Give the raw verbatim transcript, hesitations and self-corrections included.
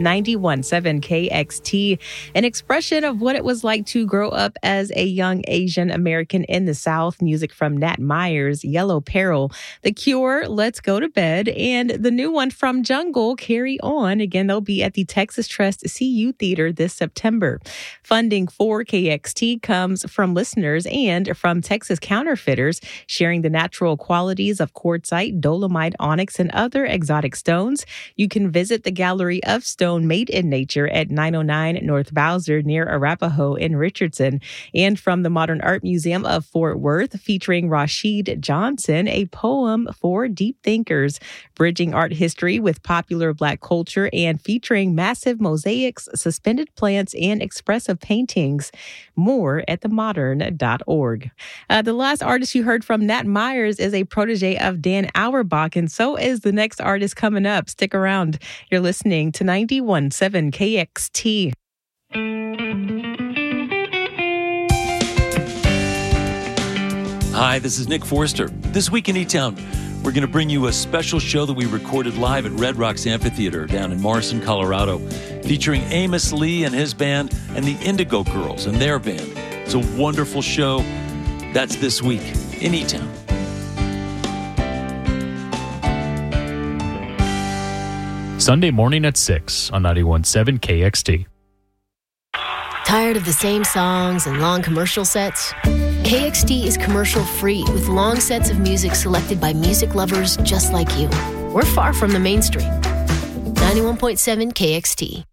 ninety-one point seven K X T, an expression of what it was like to grow up as a young Asian American in the South. Music from Nat Myers, Yellow Peril, The Cure, Let's Go to Bed, and the new one from Jungle, Carry On. Again, they'll be at the Texas Trust C U Theater this September. Funding for K X T comes from listeners and from Texas Counterfeiters, sharing the natural qualities of quartzite, dolomite, onyx, and other exotic stones. You can visit the Gallery of Stone Made in Nature at nine oh nine North Bowser near Arapahoe in Richardson, and from the Modern Art Museum of Fort Worth, featuring Rashid Johnson, a poem for deep thinkers, bridging art history with popular Black culture and featuring massive mosaics, suspended plants, and expressive paintings. More at the modern dot org. Uh, the last artist you heard from, Nat Myers, is a protege of Dan Auerbach, and so is the next artist coming up. Stick around. You're listening to ninety-one point seven K X T. Hi, this is Nick Forster. This week in E-Town, we're going to bring you a special show that we recorded live at Red Rocks Amphitheater down in Morrison, Colorado, featuring Amos Lee and his band and the Indigo Girls and their band. It's a wonderful show. That's this week in E-Town. Sunday morning at six on ninety-one point seven K X T. Tired of the same songs and long commercial sets? K X T is commercial-free with long sets of music selected by music lovers just like you. We're far from the mainstream. ninety-one point seven K X T.